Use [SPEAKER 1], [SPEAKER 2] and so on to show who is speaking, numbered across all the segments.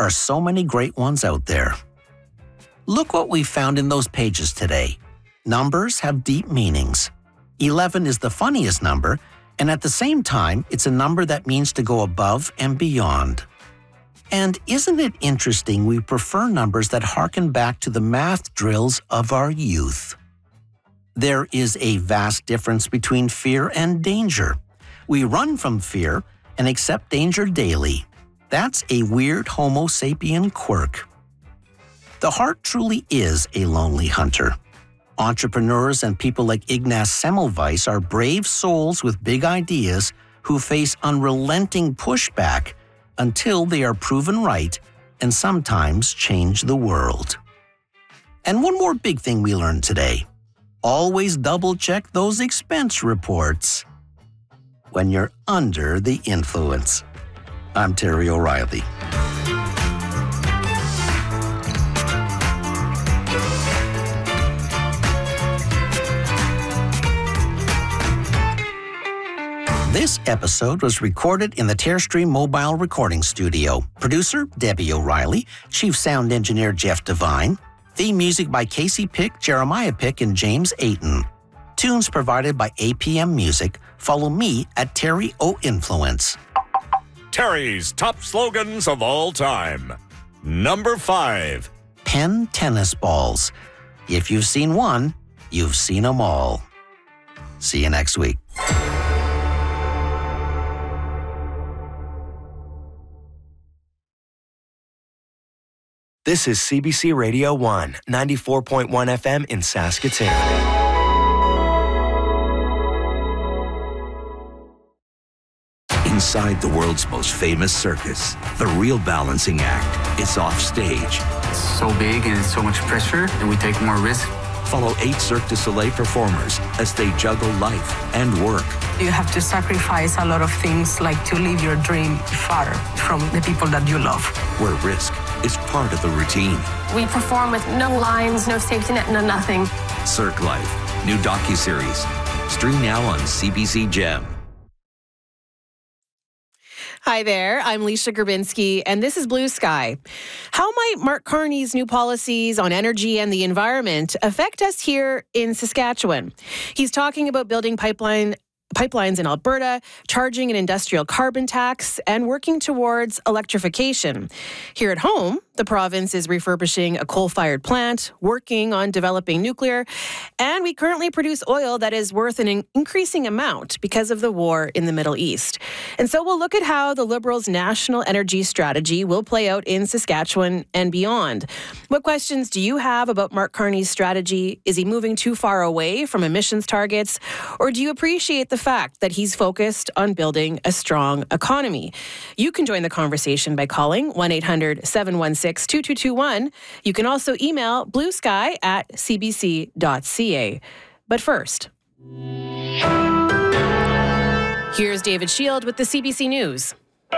[SPEAKER 1] are so many great ones out there. Look what we found in those pages today. Numbers have deep meanings. 11 is the funniest number, and at the same time, it's a number that means to go above and beyond. And isn't it interesting we prefer numbers that harken back to the math drills of our youth? There is a vast difference between fear and danger. We run from fear and accept danger daily. That's a weird Homo sapien quirk. The heart truly is a lonely hunter. Entrepreneurs and people like Ignaz Semmelweis are brave souls with big ideas who face unrelenting pushback until they are proven right and sometimes change the world. And one more big thing we learned today. Always double-check those expense reports when you're under the influence. I'm Terry O'Reilly. This episode was recorded in the Terrestream Mobile Recording Studio. Producer, Debbie O'Reilly. Chief Sound Engineer, Jeff Devine. Theme music by Casey Pick, Jeremiah Pick, and James Ayton. Tunes provided by APM Music. Follow me at Terry O Influence.
[SPEAKER 2] Terry's top slogans of all time. Number 5.
[SPEAKER 1] Penn tennis balls. If you've seen one, you've seen them all. See you next week.
[SPEAKER 3] This is CBC Radio 1, 94.1 FM in Saskatoon.
[SPEAKER 4] Inside the world's most famous circus, the real balancing act is off stage.
[SPEAKER 5] It's so big and it's so much pressure, and we take more risk.
[SPEAKER 4] Follow 8 Cirque du Soleil performers as they juggle life and work.
[SPEAKER 6] You have to sacrifice a lot of things, like to live your dream far from the people that you love.
[SPEAKER 4] Where risk is part of the routine.
[SPEAKER 7] We perform with no lines, no safety net, no nothing.
[SPEAKER 4] Cirque Life, new docuseries. Stream now on CBC Gem.
[SPEAKER 8] Hi there, I'm Leisha Grabinski, and this is Blue Sky. How might Mark Carney's new policies on energy and the environment affect us here in Saskatchewan? He's talking about building pipelines in Alberta, charging an industrial carbon tax, and working towards electrification. Here at home, the province is refurbishing a coal-fired plant, working on developing nuclear, and we currently produce oil that is worth an increasing amount because of the war in the Middle East. And so we'll look at how the Liberals' national energy strategy will play out in Saskatchewan and beyond. What questions do you have about Mark Carney's strategy? Is he moving too far away from emissions targets? Or do you appreciate the fact that he's focused on building a strong economy? You can join the conversation by calling 1-800-716-2221. You can also email bluesky@cbc.ca. But first, here's David Shield with the CBC News.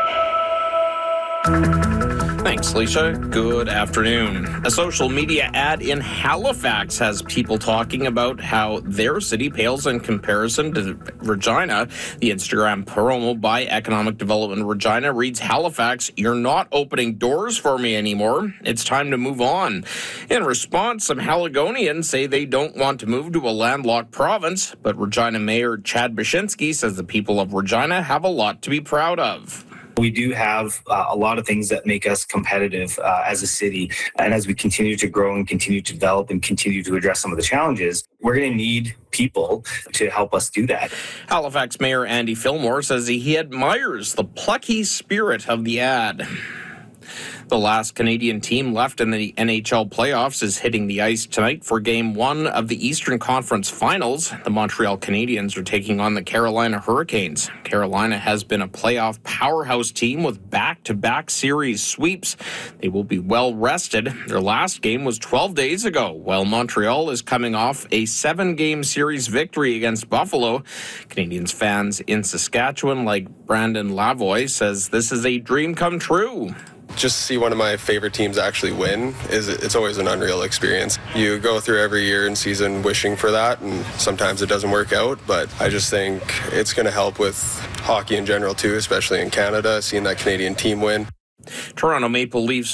[SPEAKER 9] Thanks, Leisha. Good afternoon. A social media ad in Halifax has people talking about how their city pales in comparison to Regina. The Instagram promo by Economic Development Regina reads, "Halifax, you're not opening doors for me anymore. It's time to move on." In response, some Haligonians say they don't want to move to a landlocked province, but Regina Mayor Chad Baczynski says the people of Regina have a lot to be proud of.
[SPEAKER 10] We do have a lot of things that make us competitive as a city. And as we continue to grow and continue to develop and continue to address some of the challenges, we're going to need people to help us do that.
[SPEAKER 9] Halifax Mayor Andy Fillmore says he admires the plucky spirit of the ad. The last Canadian team left in the NHL playoffs is hitting the ice tonight for Game 1 of the Eastern Conference Finals. The Montreal Canadiens are taking on the Carolina Hurricanes. Carolina has been a playoff powerhouse team with back-to-back series sweeps. They will be well rested. Their last game was 12 days ago, while Montreal is coming off a 7-game series victory against Buffalo. Canadiens fans in Saskatchewan, like Brandon Lavoie, says this is a dream come true.
[SPEAKER 11] Just to see one of my favorite teams actually win it's always an unreal experience. You go through every year and season wishing for that, and sometimes it doesn't work out, but I just think it's going to help with hockey in general too, especially in Canada, seeing that Canadian team win.
[SPEAKER 9] Toronto Maple Leafs